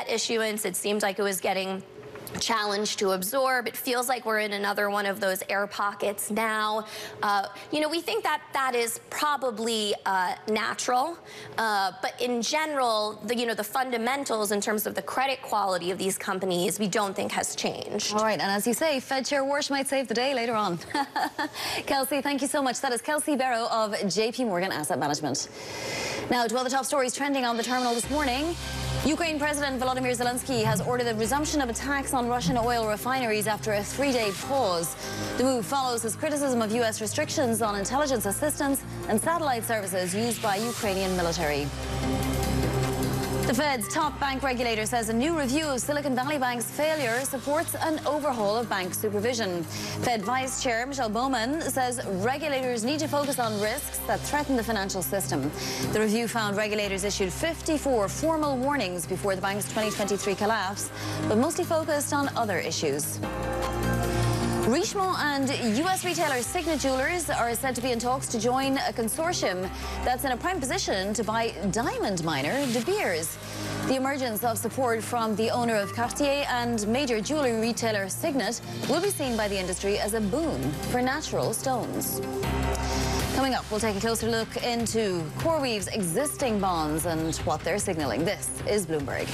debt issuance. It seemed like it was getting challenge to absorb. It feels like we're in another one of those air pockets now. You know, we think that that is probably natural, but in general, the fundamentals in terms of the credit quality of these companies, we don't think has changed. All right, and as you say, Fed Chair Warsh might save the day later on. Kelsey, thank you so much. That is Kelsey Barrow of JP Morgan Asset Management. Now, to other top stories trending on the terminal this morning. Ukraine President Volodymyr Zelensky has ordered the resumption of attacks on Russian oil refineries after a 3-day pause. The move follows his criticism of U.S. restrictions on intelligence assistance and satellite services used by Ukrainian military. The Fed's top bank regulator says a new review of Silicon Valley Bank's failure supports an overhaul of bank supervision. Fed Vice Chair Michelle Bowman says regulators need to focus on risks that threaten the financial system. The review found regulators issued 54 formal warnings before the bank's 2023 collapse, but mostly focused on other issues. Richemont and U.S. retailer Signet Jewelers are said to be in talks to join a consortium that's in a prime position to buy diamond miner De Beers. The emergence of support from the owner of Cartier and major jewelry retailer Signet will be seen by the industry as a boon for natural stones. Coming up, we'll take a closer look into CoreWeave's existing bonds and what they're signaling. This is Bloomberg.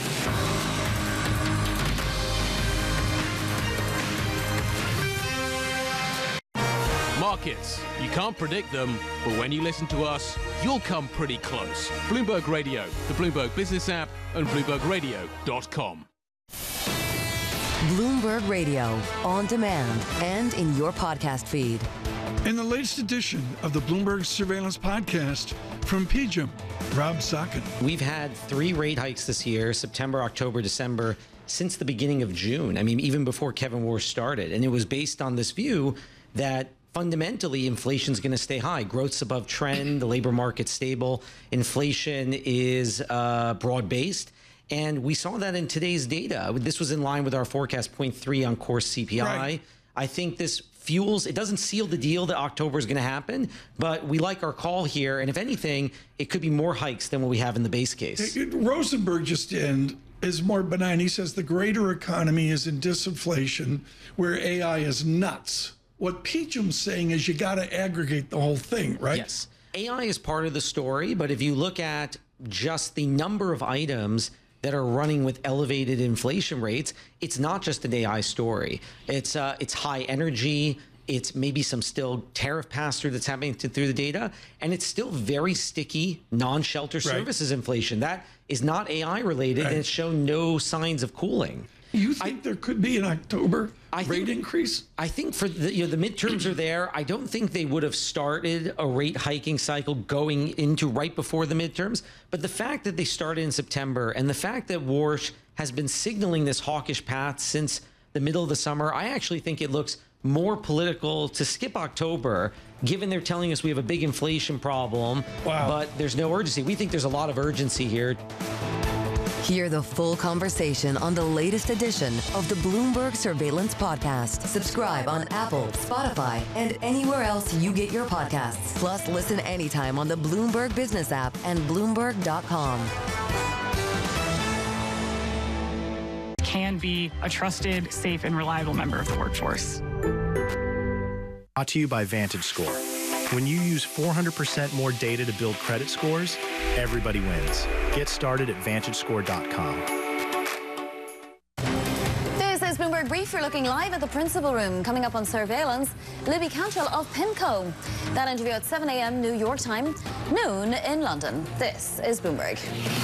Markets, you can't predict them, but when you listen to us, you'll come pretty close. Bloomberg Radio, the Bloomberg Business app, and BloombergRadio.com. Bloomberg Radio, on demand and in your podcast feed. In the latest edition of the Bloomberg Surveillance Podcast from PGIM, Rob Sockin. We've had 3 rate hikes this year, September, October, December, since the beginning of June. I mean, even before Kevin Warsh started. And it was based on this view that fundamentally, inflation is going to stay high. Growth's above trend. The labor market's stable. Inflation is broad-based. And we saw that in today's data. This was in line with our forecast, 0.3 on core CPI. Right. I think this fuels, it doesn't seal the deal that October is going to happen, but we like our call here. And if anything, it could be more hikes than what we have in the base case. Rosenberg just is more benign. He says the greater economy is in disinflation, where AI is nuts. What PGIM's saying is you got to aggregate the whole thing, right? Yes. AI is part of the story, but if you look at just the number of items that are running with elevated inflation rates, it's not just an AI story. It's high energy. It's maybe some still tariff pass-through that's happening through the data, and it's still very sticky non-shelter services inflation. That is not AI related, and it's shown no signs of cooling. You think there could be an October rate increase? I think for the midterms are there. I don't think they would have started a rate hiking cycle going into right before the midterms. But the fact that they started in September and the fact that Warsh has been signaling this hawkish path since the middle of the summer, I actually think it looks more political to skip October, given they're telling us we have a big inflation problem, but there's no urgency. We think there's a lot of urgency here. Hear the full conversation on the latest edition of the Bloomberg Surveillance Podcast. Subscribe on Apple, Spotify, and anywhere else you get your podcasts. Plus, listen anytime on the Bloomberg Business app and Bloomberg.com. Can be a trusted, safe, and reliable member of the workforce. Brought to you by VantageScore. When you use 400% more data to build credit scores, everybody wins. Get started at VantageScore.com. This is Bloomberg Brief. You're looking live at the Principal Room. Coming up on surveillance, Libby Cantrell of PIMCO. That interview at 7 a.m. New York time, noon in London. This is Bloomberg.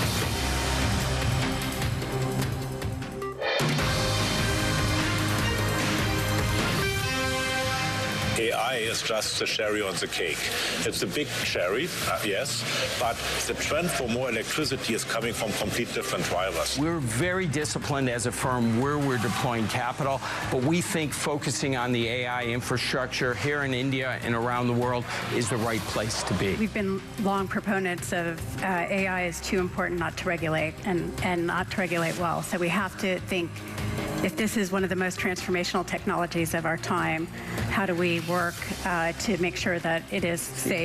AI is just the cherry on the cake. It's a big cherry, yes, but the trend for more electricity is coming from complete different drivers. We're very disciplined as a firm where we're deploying capital, but we think focusing on the AI infrastructure here in India and around the world is the right place to be. We've been long proponents of AI is too important not to regulate and not to regulate well. So we have to think, if this is one of the most transformational technologies of our time, how do we work to make sure that it is safe?